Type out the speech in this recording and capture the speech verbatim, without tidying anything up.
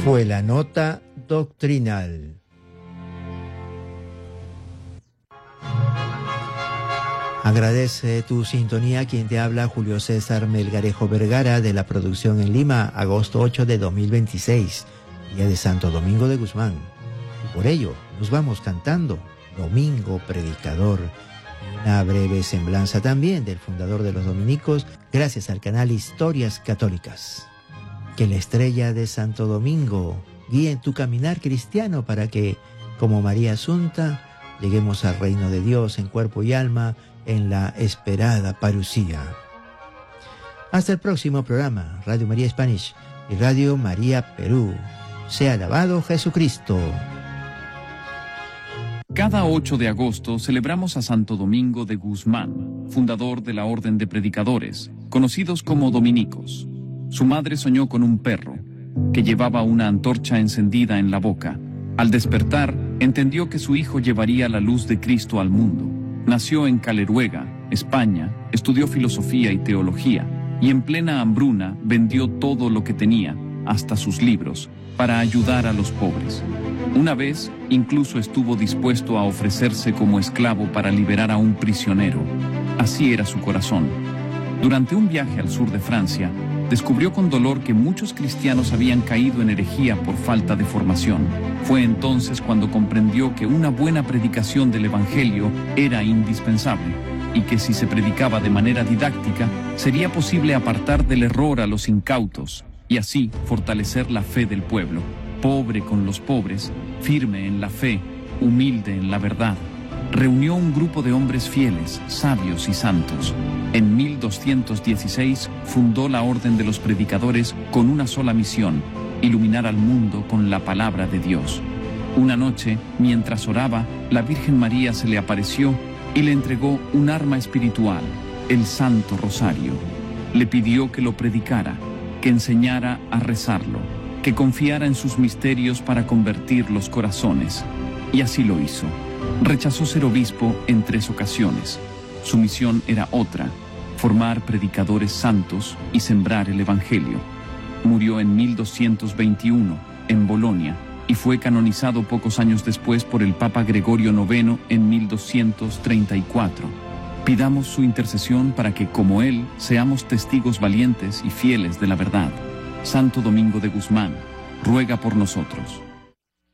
Fue la nota doctrinal. Agradece tu sintonía quien te habla, Julio César Melgarejo Vergara, de la producción en Lima, agosto ocho de dos mil veintiséis, día de Santo Domingo de Guzmán. Y por ello nos vamos cantando Domingo Predicador, una breve semblanza también del fundador de los dominicos, gracias al canal Historias Católicas. Que la estrella de Santo Domingo guíe en tu caminar cristiano para que, como María Asunta, lleguemos al reino de Dios en cuerpo y alma, en la esperada parucía. Hasta el próximo programa, Radio María Spanish y Radio María Perú. Sea alabado Jesucristo. Cada ocho de agosto celebramos a Santo Domingo de Guzmán, fundador de la Orden de Predicadores, conocidos como dominicos. Su madre soñó con un perro, que llevaba una antorcha encendida en la boca. Al despertar, entendió que su hijo llevaría la luz de Cristo al mundo. Nació en Caleruega, España, estudió filosofía y teología, y en plena hambruna vendió todo lo que tenía, hasta sus libros, para ayudar a los pobres. Una vez, incluso estuvo dispuesto a ofrecerse como esclavo para liberar a un prisionero. Así era su corazón. Durante un viaje al sur de Francia, descubrió con dolor que muchos cristianos habían caído en herejía por falta de formación. Fue entonces cuando comprendió que una buena predicación del Evangelio era indispensable y que si se predicaba de manera didáctica, sería posible apartar del error a los incautos y así fortalecer la fe del pueblo, pobre con los pobres, firme en la fe, humilde en la verdad. Reunió un grupo de hombres fieles, sabios y santos. En mil doscientos dieciséis fundó la Orden de los Predicadores con una sola misión: iluminar al mundo con la palabra de Dios. Una noche, mientras oraba, la Virgen María se le apareció y le entregó un arma espiritual, el Santo Rosario. Le pidió que lo predicara, que enseñara a rezarlo, que confiara en sus misterios para convertir los corazones. Y así lo hizo. Rechazó ser obispo en tres ocasiones. Su misión era otra: formar predicadores santos y sembrar el Evangelio. Murió en mil doscientos veintiuno, en Bolonia, y fue canonizado pocos años después por el Papa Gregorio noveno en mil doscientos treinta y cuatro. Pidamos su intercesión para que, como él, seamos testigos valientes y fieles de la verdad. Santo Domingo de Guzmán, ruega por nosotros.